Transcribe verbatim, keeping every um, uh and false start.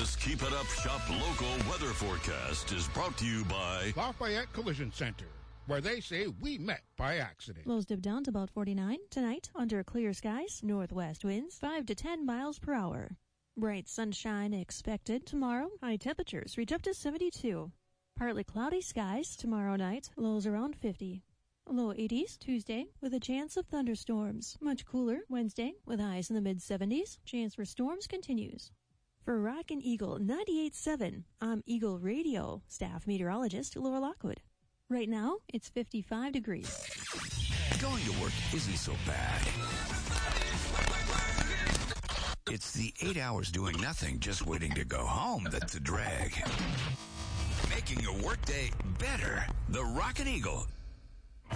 This Keep It Up Shop local weather forecast is brought to you by Lafayette Collision Center, where they say we met by accident. Lows dip down to about forty-nine. Tonight, under clear skies, northwest winds five to ten miles per hour. Bright sunshine expected tomorrow. High temperatures reach up to seventy-two. Partly cloudy skies tomorrow night. Lows around fifty. Low eighties Tuesday with a chance of thunderstorms. Much cooler Wednesday with highs in the mid seventies. Chance for storms continues. For Rockin' Eagle ninety-eight point seven, I'm Eagle Radio staff meteorologist Laura Lockwood. Right now, it's fifty-five degrees. Going to work isn't so bad. It's the eight hours doing nothing, just waiting to go home that's a drag. Making your workday better. The Rockin' Eagle